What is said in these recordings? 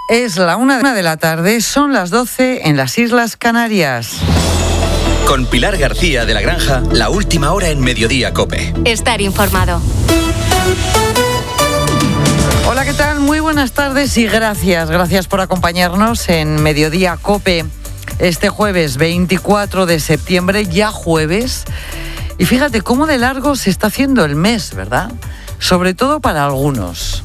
Es la 1 de la tarde, son las 12 en las Islas Canarias. Con Pilar García de la Granja, la última hora en Mediodía COPE. Estar informado. Hola, ¿qué tal? Muy buenas tardes y gracias por acompañarnos en Mediodía COPE. Este jueves 24 de septiembre, ya jueves. Y fíjate cómo de largo se está haciendo el mes, ¿verdad? Sobre todo para algunos.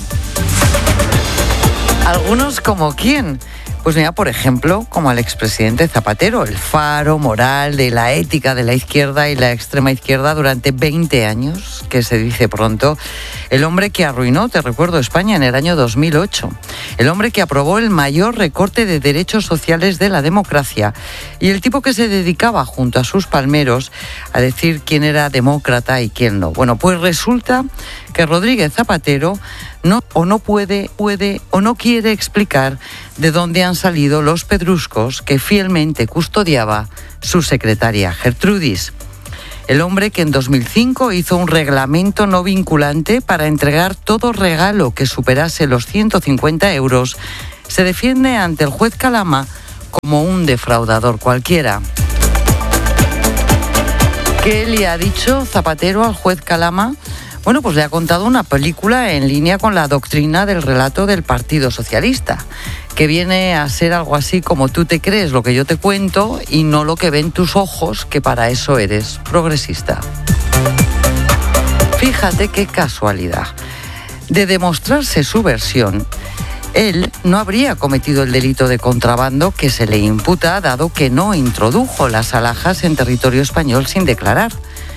¿Algunos como quién? Pues mira, por ejemplo, como al expresidente Zapatero, el faro moral de la ética de la izquierda y la extrema izquierda durante 20 años, que se dice pronto. El hombre que arruinó, te recuerdo, España en el año 2008. El hombre que aprobó el mayor recorte de derechos sociales de la democracia. Y el tipo que se dedicaba, junto a sus palmeros, a decir quién era demócrata y quién no. Bueno, pues resulta que Rodríguez Zapatero no puede o no quiere explicar de dónde han salido los pedruscos que fielmente custodiaba su secretaria Gertrudis. El hombre que en 2005 hizo un reglamento no vinculante para entregar todo regalo que superase los 150 euros, se defiende ante el juez Calama como un defraudador cualquiera. ¿Qué le ha dicho Zapatero al juez Calama? Bueno, pues le ha contado una película en línea con la doctrina del relato del Partido Socialista, que viene a ser algo así como tú te crees lo que yo te cuento y no lo que ven tus ojos, que para eso eres progresista. Fíjate qué casualidad. De demostrarse su versión, él no habría cometido el delito de contrabando que se le imputa, dado que no introdujo las alhajas en territorio español sin declarar.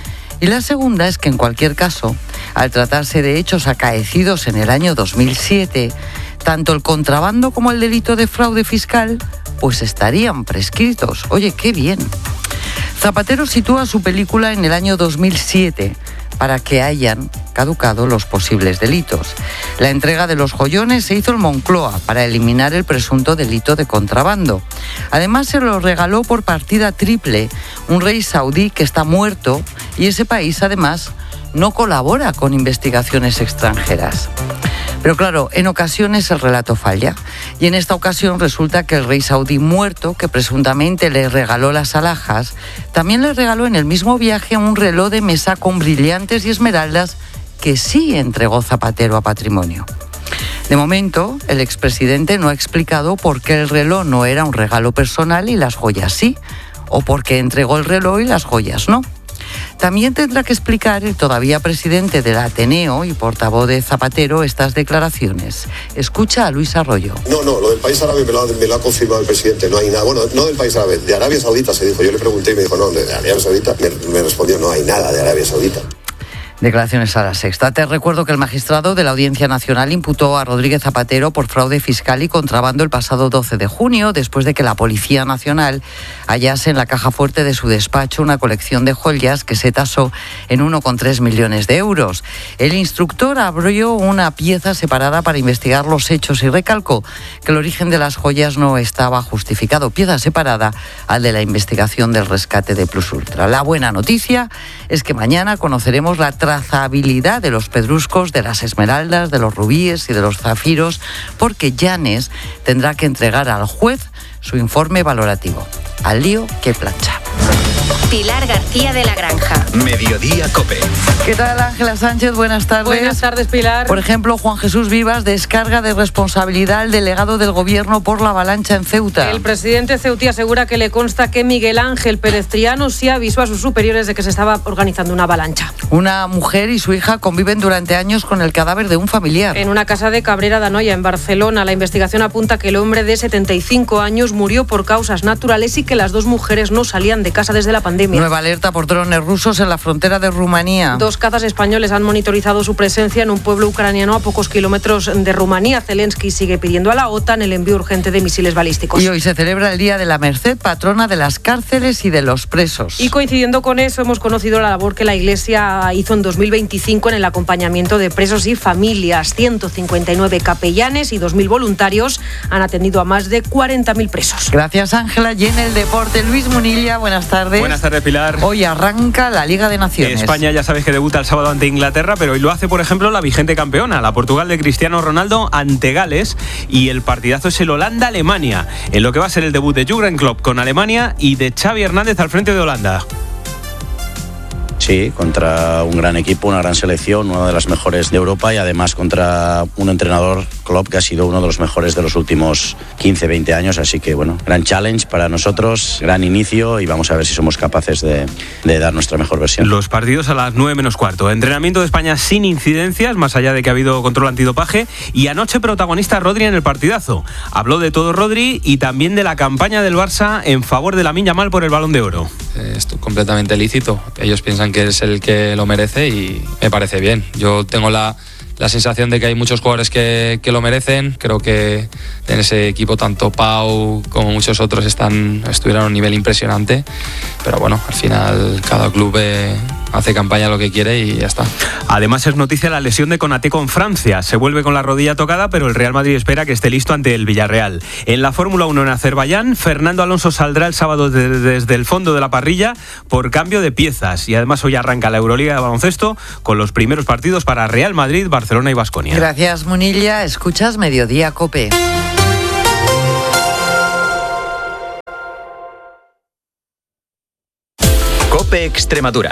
Y la segunda es que, en cualquier caso, al tratarse de hechos acaecidos en el año 2007, tanto el contrabando como el delito de fraude fiscal, pues estarían prescritos. Oye, qué bien. Zapatero sitúa su película en el año 2007 para que hayan caducado los posibles delitos. La entrega de los joyones se hizo en Moncloa para eliminar el presunto delito de contrabando. Además, se lo regaló por partida triple un rey saudí que está muerto y ese país, además, no colabora con investigaciones extranjeras. Pero claro, en ocasiones el relato falla. Y en esta ocasión resulta que el rey saudí muerto, que presuntamente le regaló las alhajas, también le regaló en el mismo viaje un reloj de mesa con brillantes y esmeraldas que sí entregó Zapatero a patrimonio. De momento, el expresidente no ha explicado por qué el reloj no era un regalo personal y las joyas sí, o por qué entregó el reloj y las joyas no. También tendrá que explicar el todavía presidente del Ateneo y portavoz de Zapatero estas declaraciones. Escucha a Luis Arroyo. No, lo del país árabe me lo ha confirmado el presidente, no hay nada. Bueno, no del país árabe, de Arabia Saudita se dijo. Yo le pregunté y me dijo, no, de Arabia Saudita. Me respondió, no hay nada de Arabia Saudita. Declaraciones a La Sexta. Te recuerdo que el magistrado de la Audiencia Nacional imputó a Rodríguez Zapatero por fraude fiscal y contrabando el pasado 12 de junio, después de que la Policía Nacional hallase en la caja fuerte de su despacho una colección de joyas que se tasó en 1,3 millones de euros. El instructor abrió una pieza separada para investigar los hechos y recalcó que el origen de las joyas no estaba justificado. Pieza separada al de la investigación del rescate de Plus Ultra. La buena noticia es que mañana conoceremos la trazabilidad de los pedruscos, de las esmeraldas, de los rubíes y de los zafiros, porque Llanes tendrá que entregar al juez su informe valorativo. Al lío que plancha. Pilar García de la Granja. Mediodía COPE. ¿Qué tal, Ángela Sánchez? Buenas tardes. Buenas tardes, Pilar. Por ejemplo, Juan Jesús Vivas descarga de responsabilidad al delegado del Gobierno por la avalancha en Ceuta. El presidente ceutí asegura que le consta que Miguel Ángel Pérez Triano sí avisó a sus superiores de que se estaba organizando una avalancha. Una mujer y su hija conviven durante años con el cadáver de un familiar. En una casa de Cabrera de Anoia, en Barcelona, la investigación apunta que el hombre de 75 años murió por causas naturales y que las dos mujeres no salían de casa desde la pandemia. Nueva alerta por drones rusos en la frontera de Rumanía. 2 cazas españoles han monitorizado su presencia en un pueblo ucraniano a pocos kilómetros de Rumanía. Zelensky sigue pidiendo a la OTAN el envío urgente de misiles balísticos. Y hoy se celebra el Día de la Merced, patrona de las cárceles y de los presos. Y coincidiendo con eso, hemos conocido la labor que la Iglesia hizo en 2025 en el acompañamiento de presos y familias. 159 capellanes y 2.000 voluntarios han atendido a más de 40.000 presos. Gracias, Ángela. Y en el deporte, Luis Munilla, buenas tardes. Buenas tardes. tardes, Pilar. Hoy arranca la Liga de Naciones. España ya sabes que debuta el sábado ante Inglaterra, pero hoy lo hace, por ejemplo, la vigente campeona, la Portugal de Cristiano Ronaldo ante Gales, y el partidazo es el Holanda-Alemania, en lo que va a ser el debut de Jürgen Klopp con Alemania y de Xavi Hernández al frente de Holanda. Sí, contra un gran equipo, una gran selección, una de las mejores de Europa y además contra un entrenador, Klopp, que ha sido uno de los mejores de los últimos 15, 20 años. Así que, bueno, gran challenge para nosotros, gran inicio y vamos a ver si somos capaces de dar nuestra mejor versión. Los partidos a las 9:15. Entrenamiento de España sin incidencias, más allá de que ha habido control antidopaje. Y anoche protagonista Rodri en el partidazo. Habló de todo Rodri y también de la campaña del Barça en favor de Lamine Yamal por el Balón de Oro. Es completamente lícito. Ellos piensan que es el que lo merece y me parece bien. Yo tengo la sensación de que hay muchos jugadores que lo merecen. Creo que en ese equipo tanto Pau como muchos otros estuvieron a un nivel impresionante. Pero bueno, al final cada club hace campaña lo que quiere y ya está. Además es noticia la lesión de Konaté con Francia. Se vuelve con la rodilla tocada, pero el Real Madrid espera que esté listo ante el Villarreal. En la Fórmula 1 en Azerbaiyán, Fernando Alonso saldrá el sábado desde el fondo de la parrilla por cambio de piezas. Y además hoy arranca la Euroliga de baloncesto con los primeros partidos para Real Madrid, Barcelona y Baskonia. Gracias, Munilla. Escuchas Mediodía Cope. Cope Extremadura.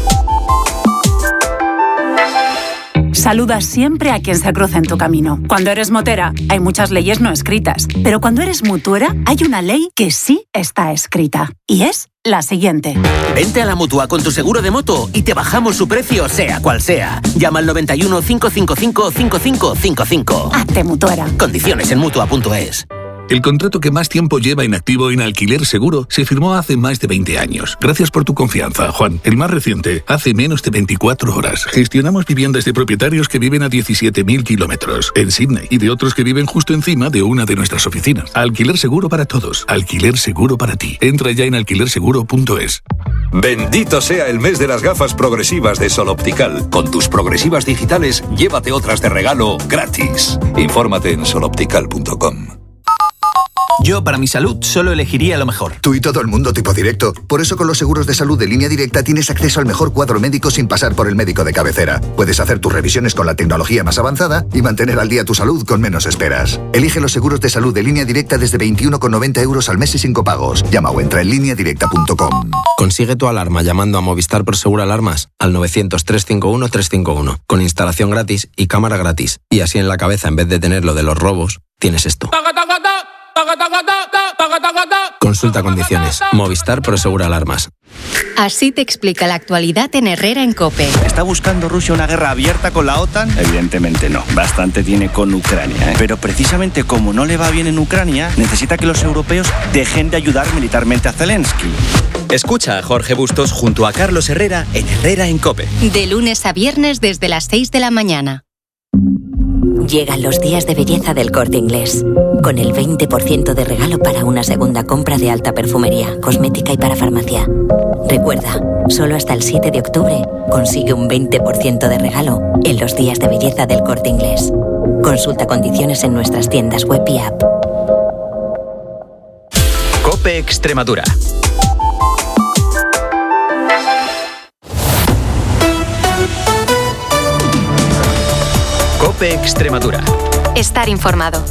Saluda siempre a quien se cruza en tu camino. Cuando eres motera, hay muchas leyes no escritas. Pero cuando eres mutuera, hay una ley que sí está escrita. Y es la siguiente. Vente a la Mutua con tu seguro de moto y te bajamos su precio, sea cual sea. Llama al 91 555 5555. Hazte mutuera. Condiciones en Mutua.es. El contrato que más tiempo lleva inactivo en Alquiler Seguro se firmó hace más de 20 años. Gracias por tu confianza, Juan. El más reciente, hace menos de 24 horas. Gestionamos viviendas de propietarios que viven a 17.000 kilómetros en Sydney y de otros que viven justo encima de una de nuestras oficinas. Alquiler Seguro para todos. Alquiler Seguro para ti. Entra ya en alquilerseguro.es. Bendito sea el mes de las gafas progresivas de Sol Optical. Con tus progresivas digitales, llévate otras de regalo gratis. Infórmate en soloptical.com. Yo, para mi salud, solo elegiría lo mejor. Tú y todo el mundo tipo directo. Por eso con los seguros de salud de Línea Directa tienes acceso al mejor cuadro médico sin pasar por el médico de cabecera. Puedes hacer tus revisiones con la tecnología más avanzada y mantener al día tu salud con menos esperas. Elige los seguros de salud de Línea Directa desde 21,90 € al mes y sin copagos. Llama o entra en lineadirecta.com. Consigue tu alarma llamando a Movistar Prosegur Alarmas al 900-351-351 con instalación gratis y cámara gratis. Y así en la cabeza, en vez de tener lo de los robos, tienes esto. Consulta condiciones. Movistar Prosegur Alarmas. Así te explica la actualidad en Herrera en COPE. ¿Está buscando Rusia una guerra abierta con la OTAN? Evidentemente no. Bastante tiene con Ucrania, ¿eh? Pero precisamente como no le va bien en Ucrania, necesita que los europeos dejen de ayudar militarmente a Zelensky. Escucha a Jorge Bustos junto a Carlos Herrera en Herrera en COPE. De lunes a viernes desde las 6 de la mañana. Llegan los días de belleza del Corte Inglés, con el 20% de regalo para una segunda compra de alta perfumería, cosmética y para farmacia. Recuerda, solo hasta el 7 de octubre consigue un 20% de regalo en los días de belleza del Corte Inglés. Consulta condiciones en nuestras tiendas web y app. COPE Extremadura. COPE Extremadura. Estar informado.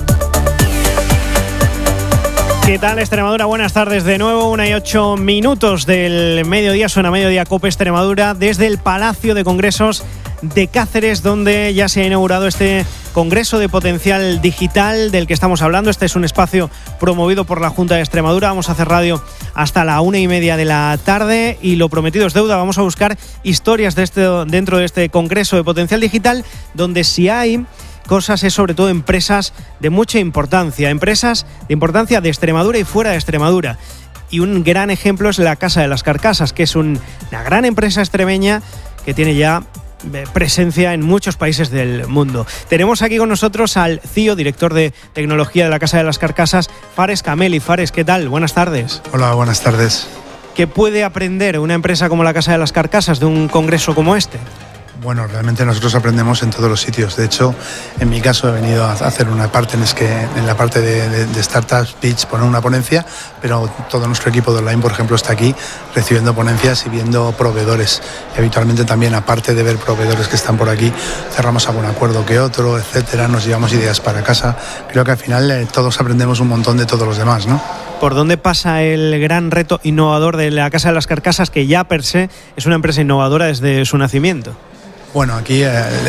¿Qué tal, Extremadura? Buenas tardes de nuevo, 1:08 del mediodía, suena Mediodía COPE Extremadura desde el Palacio de Congresos de Cáceres, donde ya se ha inaugurado este Congreso de Potencial Digital del que estamos hablando. Este es un espacio promovido por la Junta de Extremadura. Vamos a hacer radio hasta la 1:30 de la tarde y lo prometido es deuda. Vamos a buscar historias dentro de este Congreso de Potencial Digital, donde si hay cosas es sobre todo empresas de mucha importancia, empresas de importancia de Extremadura y fuera de Extremadura. Y un gran ejemplo es la Casa de las Carcasas, que es una gran empresa extremeña que tiene ya presencia en muchos países del mundo. Tenemos aquí con nosotros al CEO, director de tecnología de la Casa de las Carcasas, Fares Kameli. Fares, ¿qué tal? Buenas tardes. Hola, buenas tardes. ¿Qué puede aprender una empresa como la Casa de las Carcasas de un congreso como este? Bueno, realmente nosotros aprendemos en todos los sitios. De hecho, en mi caso he venido a hacer una parte en la parte de Startups Pitch, poner una ponencia, pero todo nuestro equipo de online, por ejemplo, está aquí recibiendo ponencias y viendo proveedores. Y habitualmente también, aparte de ver proveedores que están por aquí, cerramos algún acuerdo que otro, etcétera, nos llevamos ideas para casa. Creo que al final todos aprendemos un montón de todos los demás, ¿no? ¿Por dónde pasa el gran reto innovador de la Casa de las Carcasas, que ya per se es una empresa innovadora desde su nacimiento? Bueno, aquí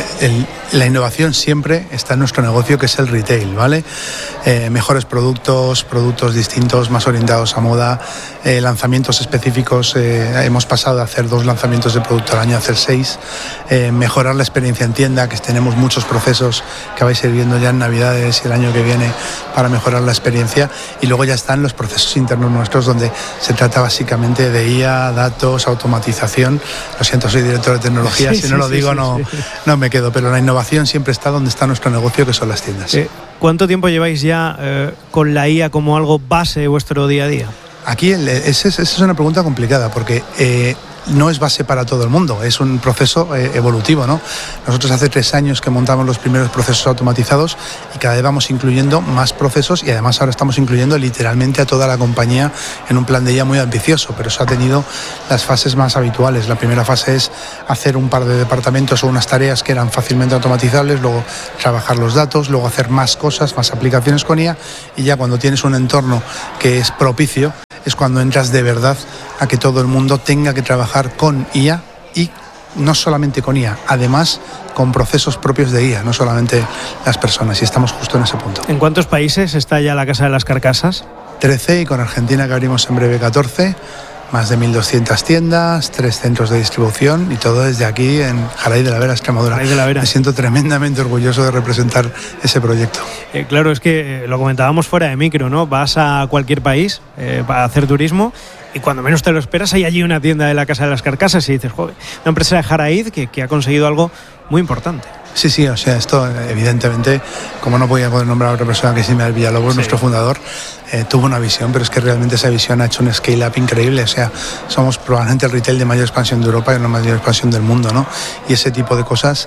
la innovación siempre está en nuestro negocio, que es el retail, ¿vale? Mejores productos distintos, más orientados a moda, lanzamientos específicos. Hemos pasado de hacer 2 lanzamientos de producto al año a hacer 6. Mejorar la experiencia en tienda, que tenemos muchos procesos que vais a ir viendo ya en Navidades y el año que viene para mejorar la experiencia. Y luego ya están los procesos internos nuestros, donde se trata básicamente de IA, datos, automatización. Lo siento, soy director de tecnología, si no lo digo no me quedo, pero la innovación siempre está donde está nuestro negocio, que son las tiendas. ¿Cuánto tiempo lleváis ya con la IA como algo base de vuestro día a día? Aquí esa es una pregunta complicada, porque no es base para todo el mundo, es un proceso evolutivo, ¿no? Nosotros hace 3 años que montamos los primeros procesos automatizados y cada vez vamos incluyendo más procesos, y además ahora estamos incluyendo literalmente a toda la compañía en un plan de IA muy ambicioso, pero eso ha tenido las fases más habituales. La primera fase es hacer un par de departamentos o unas tareas que eran fácilmente automatizables, luego trabajar los datos, luego hacer más cosas, más aplicaciones con IA, y ya cuando tienes un entorno que es propicio es cuando entras de verdad a que todo el mundo tenga que trabajar con IA, y no solamente con IA, además con procesos propios de IA, no solamente las personas, y estamos justo en ese punto. ¿En cuántos países está ya la Casa de las Carcasas? 13, y con Argentina que abrimos en breve 14, más de 1.200 tiendas, 3 centros de distribución, y todo desde aquí en Jaray de la Vera, Extremadura. Jaray de la Vera. Me siento tremendamente orgulloso de representar ese proyecto. Claro, es que lo comentábamos fuera de micro, ¿no? Vas a cualquier país para hacer turismo, y cuando menos te lo esperas hay allí una tienda de la Casa de las Carcasas y dices, joder, una empresa de Jaray que ha conseguido algo muy importante. Sí, o sea, esto evidentemente, como no podía poder nombrar a otra persona que es Ismael Villalobos, nuestro fundador, tuvo una visión, pero es que realmente esa visión ha hecho un scale-up increíble. O sea, somos probablemente el retail de mayor expansión de Europa y la mayor expansión del mundo, ¿no? Y ese tipo de cosas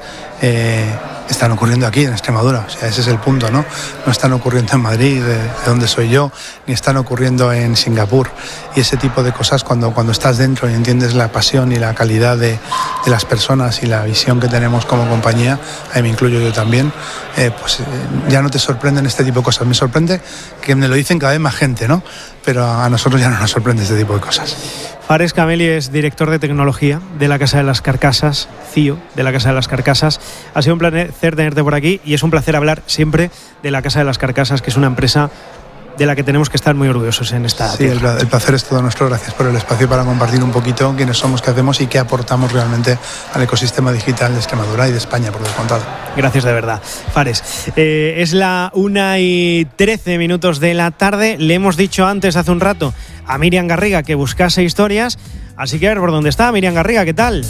están ocurriendo aquí en Extremadura. O sea, ese es el punto, ¿no? No están ocurriendo en Madrid, de donde soy yo, ni están ocurriendo en Singapur. Y ese tipo de cosas, cuando estás dentro y entiendes la pasión y la calidad de las personas y la visión que tenemos como compañía, ahí me incluyo yo también, ya no te sorprenden este tipo de cosas. Me sorprende que me lo dicen cada vez más gente, ¿no? Pero a nosotros ya no nos sorprende este tipo de cosas. Fares Cameli es director de tecnología de la Casa de las Carcasas, CEO de la Casa de las Carcasas. Ha sido un placer tenerte por aquí, y es un placer hablar siempre de la Casa de las Carcasas, que es una empresa de la que tenemos que estar muy orgullosos en esta tierra. El placer es todo nuestro. Gracias por el espacio para compartir un poquito quiénes somos, qué hacemos y qué aportamos realmente al ecosistema digital de Extremadura y de España, por descontado. Gracias de verdad, Fares. Es la 1:13 de la tarde. Le hemos dicho antes, hace un rato, a Miriam Garriga que buscase historias, así que a ver por dónde está. Miriam Garriga, ¿qué tal?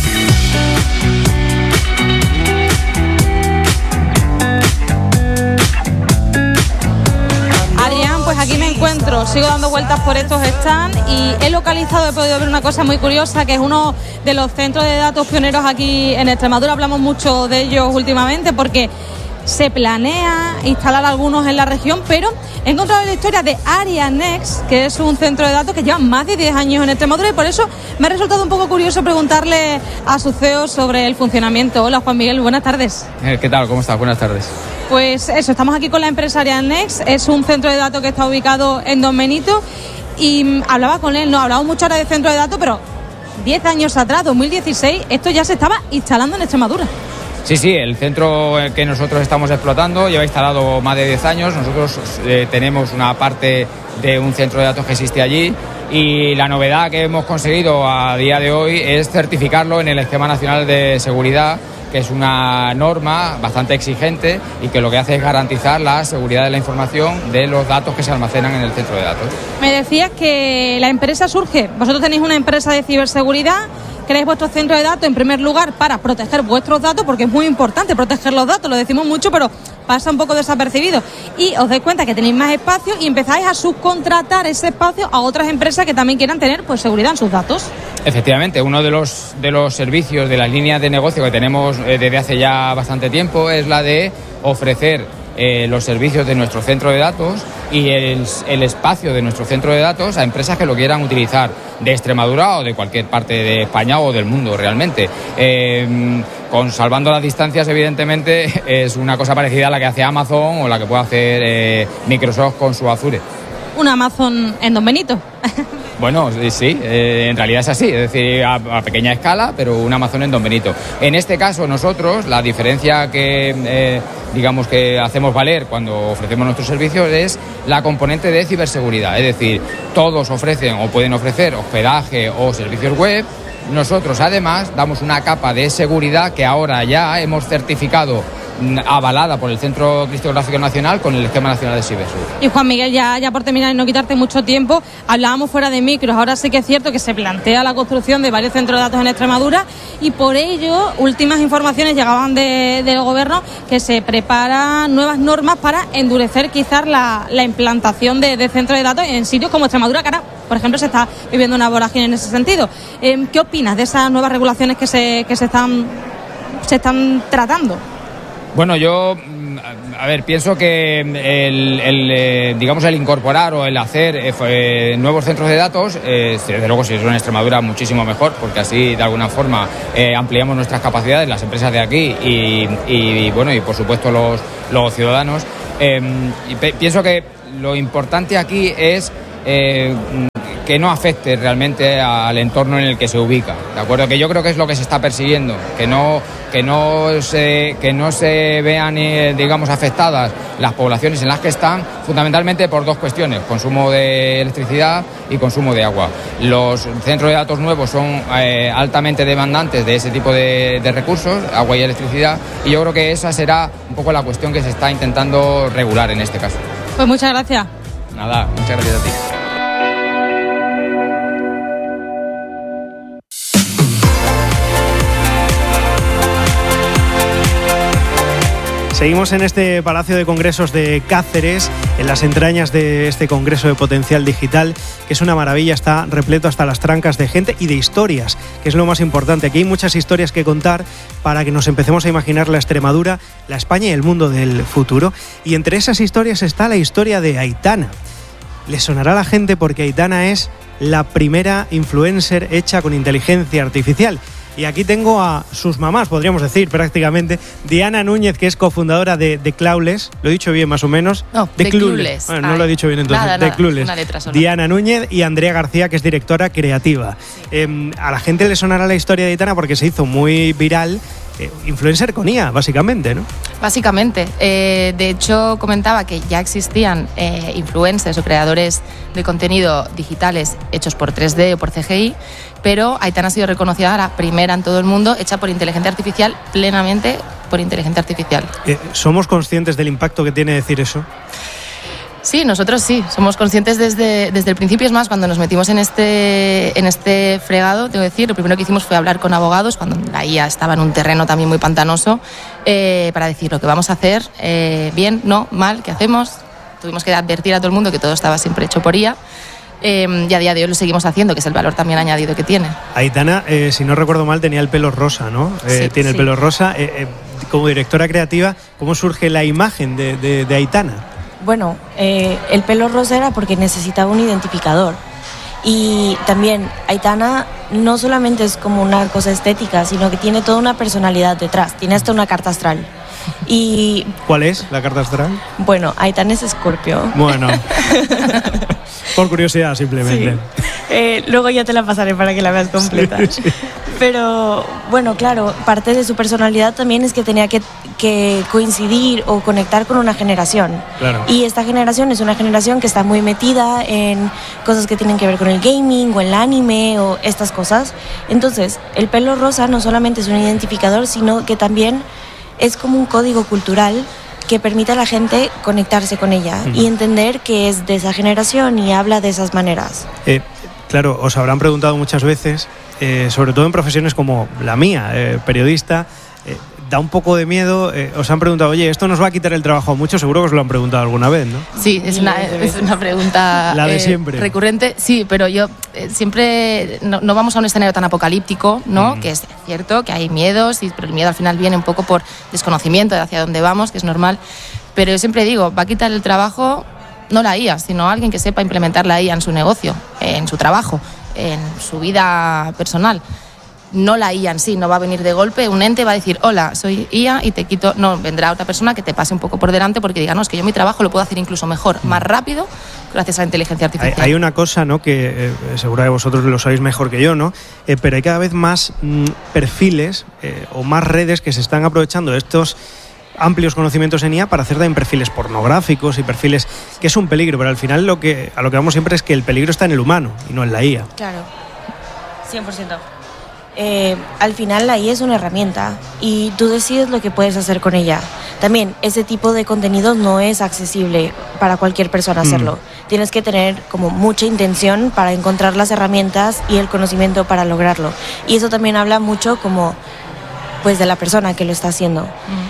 Pues aquí me encuentro, sigo dando vueltas por estos stands y he podido ver una cosa muy curiosa, que es uno de los centros de datos pioneros aquí en Extremadura. Hablamos mucho de ellos últimamente porque se planea instalar algunos en la región, pero he encontrado la historia de AreaNext, que es un centro de datos que lleva más de 10 años en Extremadura, y por eso me ha resultado un poco curioso preguntarle a su CEO sobre el funcionamiento. Hola, Juan Miguel, buenas tardes. ¿Qué tal? ¿Cómo estás? Buenas tardes. Pues eso, estamos aquí con la empresa AreaNext, es un centro de datos que está ubicado en Don Benito, y hablaba con él, no hablamos mucho ahora de centro de datos, pero 10 años atrás, 2016, esto ya se estaba instalando en Extremadura. Sí, el centro que nosotros estamos explotando lleva instalado más de 10 años. Nosotros tenemos una parte de un centro de datos que existe allí, y la novedad que hemos conseguido a día de hoy es certificarlo en el Esquema Nacional de Seguridad, que es una norma bastante exigente y que lo que hace es garantizar la seguridad de la información de los datos que se almacenan en el centro de datos. Me decías que la empresa surge, vosotros tenéis una empresa de ciberseguridad, creáis vuestro centro de datos en primer lugar para proteger vuestros datos, porque es muy importante proteger los datos, lo decimos mucho, pero pasa un poco desapercibido, y os dais cuenta que tenéis más espacio y empezáis a subcontratar ese espacio a otras empresas que también quieran tener pues seguridad en sus datos. Efectivamente, uno de los servicios de las líneas de negocio que tenemos desde hace ya bastante tiempo es la de ofrecer los servicios de nuestro centro de datos y el espacio de nuestro centro de datos a empresas que lo quieran utilizar de Extremadura o de cualquier parte de España o del mundo realmente. Salvando las distancias, evidentemente, es una cosa parecida a la que hace Amazon o la que puede hacer Microsoft con su Azure. Un Amazon en Don Benito. Bueno, sí, en realidad es así, es decir, a pequeña escala, pero un Amazon en Don Benito. En este caso, nosotros, la diferencia que digamos que hacemos valer cuando ofrecemos nuestros servicios es la componente de ciberseguridad, es decir, todos ofrecen o pueden ofrecer hospedaje o servicios web. Nosotros, además, damos una capa de seguridad que ahora ya hemos certificado, avalada por el Centro Criptográfico Nacional con el Esquema Nacional de Ciberseguridad. Y Juan Miguel, ya por terminar y no quitarte mucho tiempo, hablábamos fuera de micros, ahora sí que es cierto que se plantea la construcción de varios centros de datos en Extremadura y por ello últimas informaciones llegaban del gobierno que se preparan nuevas normas para endurecer quizás la implantación de centros de datos en sitios como Extremadura, que ahora, por ejemplo, se está viviendo una vorágine en ese sentido. ¿Qué opinas de esas nuevas regulaciones que se están tratando? Bueno, yo, pienso que el incorporar o el hacer nuevos centros de datos, desde luego si es en Extremadura muchísimo mejor, porque así de alguna forma ampliamos nuestras capacidades, las empresas de aquí y por supuesto los ciudadanos. Pienso que lo importante aquí es que no afecte realmente al entorno en el que se ubica, ¿de acuerdo? Que yo creo que es lo que se está persiguiendo, que no se vean, afectadas las poblaciones en las que están, fundamentalmente por dos cuestiones: consumo de electricidad y consumo de agua. Los centros de datos nuevos son altamente demandantes de ese tipo de recursos, agua y electricidad, y yo creo que esa será un poco la cuestión que se está intentando regular en este caso. Pues muchas gracias. Nada, muchas gracias a ti. Seguimos en este Palacio de Congresos de Cáceres, en las entrañas de este Congreso de Potencial Digital, que es una maravilla, está repleto hasta las trancas de gente y de historias, que es lo más importante. Aquí hay muchas historias que contar para que nos empecemos a imaginar la Extremadura, la España y el mundo del futuro. Y entre esas historias está la historia de Aitana. Le sonará a la gente porque Aitana es la primera influencer hecha con inteligencia artificial. Y aquí tengo a sus mamás, podríamos decir prácticamente, Diana Núñez, que es cofundadora de Clueless. ¿Lo he dicho bien más o menos? No, de Clueless. Bueno, no lo he dicho bien entonces. De Clueless. Una letra solo. Diana Núñez y Andrea García, que es directora creativa. Sí. A la gente le sonará la historia de Aitana porque se hizo muy viral. Influencer con IA, básicamente, ¿no? Básicamente. De hecho, comentaba que ya existían influencers o creadores de contenido digitales hechos por 3D o por CGI, pero Aitana ha sido reconocida la primera en todo el mundo, hecha por inteligencia artificial, plenamente por inteligencia artificial. ¿Somos conscientes del impacto que tiene decir eso? Sí, nosotros sí, somos conscientes desde el principio. Es más, cuando nos metimos en este fregado, tengo que decir, lo primero que hicimos fue hablar con abogados, cuando la IA estaba en un terreno también muy pantanoso, para decir lo que vamos a hacer, bien, no, mal, ¿qué hacemos? Tuvimos que advertir a todo el mundo que todo estaba siempre hecho por IA. Y a día de hoy lo seguimos haciendo, que es el valor también añadido que tiene. Aitana, si no recuerdo mal, tenía el pelo rosa, ¿no? Sí, tiene el pelo rosa. Como directora creativa, ¿cómo surge la imagen de Aitana? Bueno, el pelo rosa era porque necesitaba un identificador. Y también Aitana no solamente es como una cosa estética, sino que tiene toda una personalidad detrás. Tiene hasta una carta astral. Y ¿cuál es la carta astral? Bueno, Aitana es Escorpio. Bueno, por curiosidad simplemente. Sí. Luego ya te la pasaré para que la veas completa. Sí. Pero bueno, claro, parte de su personalidad también es que tenía que coincidir o conectar con una generación. Claro. Y esta generación es una generación que está muy metida en cosas que tienen que ver con el gaming o el anime o estas cosas. Entonces, el pelo rosa no solamente es un identificador, sino que también es como un código cultural que permite a la gente conectarse con ella y entender que es de esa generación y habla de esas maneras. Claro, os habrán preguntado muchas veces, sobre todo en profesiones como la mía, periodista, da un poco de miedo. Os han preguntado, oye, ¿esto nos va a quitar el trabajo a muchos? Seguro que os lo han preguntado alguna vez, ¿no? Sí, es una pregunta la de siempre. Recurrente. Sí, pero yo siempre no vamos a un escenario tan apocalíptico, ¿no? Que es cierto que hay miedos, pero el miedo al final viene un poco por desconocimiento de hacia dónde vamos, que es normal. Pero yo siempre digo, va a quitar el trabajo no la IA, sino alguien que sepa implementar la IA en su negocio, en su trabajo, en su vida personal. No la IA en sí, no va a venir de golpe, un ente va a decir, hola, soy IA y te quito. No, vendrá otra persona que te pase un poco por delante porque diga, no, es que yo mi trabajo lo puedo hacer incluso mejor, más rápido, gracias a la inteligencia artificial. Hay una cosa, ¿no?, que seguro que vosotros lo sabéis mejor que yo, ¿no? Pero hay cada vez más perfiles o más redes que se están aprovechando de estos amplios conocimientos en IA para hacer también perfiles pornográficos y perfiles, que es un peligro, pero al final a lo que vamos siempre es que el peligro está en el humano y no en la IA. Claro, 100%. Al final la IA es una herramienta y tú decides lo que puedes hacer con ella. También ese tipo de contenidos no es accesible para cualquier persona hacerlo. Tienes que tener como mucha intención para encontrar las herramientas y el conocimiento para lograrlo. Y eso también habla mucho como pues de la persona que lo está haciendo.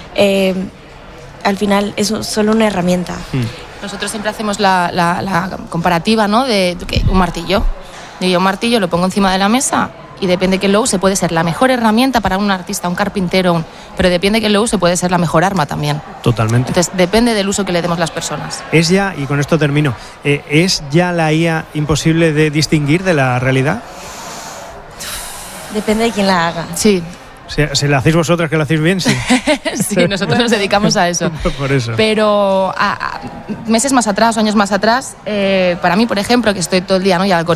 Al final es solo una herramienta. Nosotros siempre hacemos la comparativa, ¿no?, de un martillo. Yo un martillo lo pongo encima de la mesa y depende de quién lo use, puede ser la mejor herramienta para un artista, un carpintero, pero depende de quién lo use, puede ser la mejor arma también. Totalmente. Entonces depende del uso que le demos las personas. Es ya, y con esto termino, ¿es ya la IA imposible de distinguir de la realidad? Depende de quién la haga. Sí. Si la hacéis vosotras, que la hacéis bien, sí. Sí, nosotros nos dedicamos a eso. Por eso. Pero meses más atrás, años más atrás, para mí, por ejemplo, que estoy todo el día, ¿no?, y